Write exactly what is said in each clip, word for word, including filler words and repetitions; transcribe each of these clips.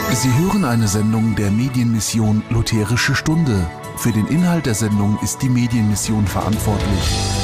Sie hören eine Sendung der Medienmission Lutherische Stunde. Für den Inhalt der Sendung ist die Medienmission verantwortlich.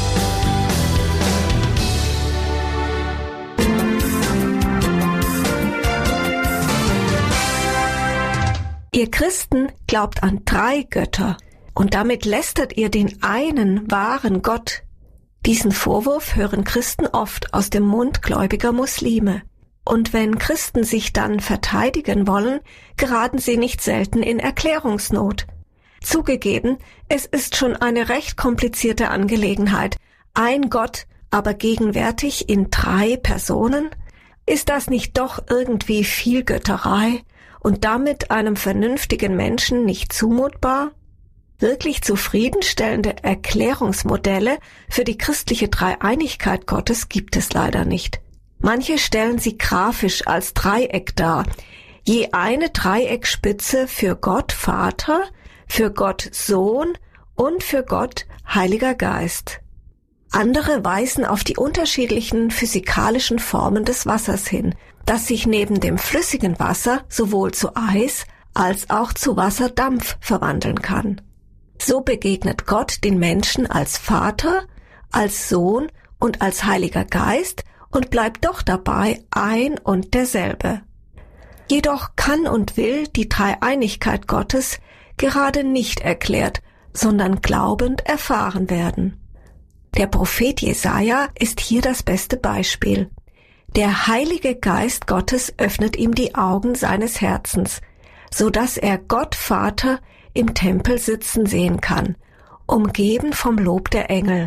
Ihr Christen glaubt an drei Götter und damit lästert ihr den einen wahren Gott. Diesen Vorwurf hören Christen oft aus dem Mund gläubiger Muslime. Und wenn Christen sich dann verteidigen wollen, geraten sie nicht selten in Erklärungsnot. Zugegeben, es ist schon eine recht komplizierte Angelegenheit. Ein Gott, aber gegenwärtig in drei Personen? Ist das nicht doch irgendwie viel Götterei und damit einem vernünftigen Menschen nicht zumutbar? Wirklich zufriedenstellende Erklärungsmodelle für die christliche Dreieinigkeit Gottes gibt es leider nicht. Manche stellen sie grafisch als Dreieck dar, je eine Dreieckspitze für Gott Vater, für Gott Sohn und für Gott Heiliger Geist. Andere weisen auf die unterschiedlichen physikalischen Formen des Wassers hin, das sich neben dem flüssigen Wasser sowohl zu Eis als auch zu Wasserdampf verwandeln kann. So begegnet Gott den Menschen als Vater, als Sohn und als Heiliger Geist und bleibt doch dabei ein und derselbe. Jedoch kann und will die Dreieinigkeit Gottes gerade nicht erklärt, sondern glaubend erfahren werden. Der Prophet Jesaja ist hier das beste Beispiel. Der Heilige Geist Gottes öffnet ihm die Augen seines Herzens, so dass er Gott Vater im Tempel sitzen sehen kann, umgeben vom Lob der Engel.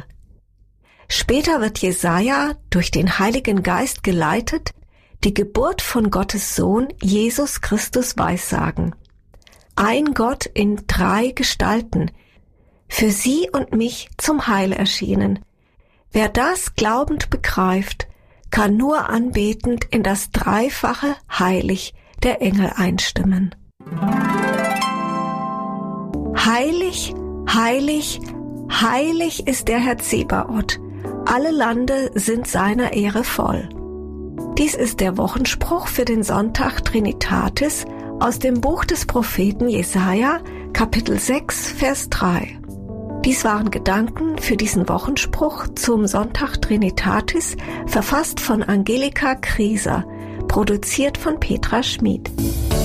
Später wird Jesaja durch den Heiligen Geist geleitet, die Geburt von Gottes Sohn Jesus Christus weissagen. Ein Gott in drei Gestalten, für sie und mich zum Heil erschienen. Wer das glaubend begreift, kann nur anbetend in das dreifache Heilig der Engel einstimmen. Heilig, heilig, heilig ist der Herr Zebaoth. Alle Lande sind seiner Ehre voll. Dies ist der Wochenspruch für den Sonntag Trinitatis aus dem Buch des Propheten Jesaja, Kapitel sechs, Vers drei. Dies waren Gedanken für diesen Wochenspruch zum Sonntag Trinitatis, verfasst von Angelika Krieser, produziert von Petra Schmid.